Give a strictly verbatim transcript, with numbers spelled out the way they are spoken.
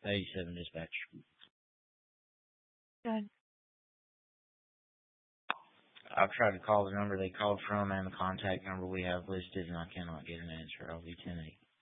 eighty-seven dispatch. Good. I've tried to call the number they called from and the contact number we have listed, and I cannot get an answer. I'll be ten eight.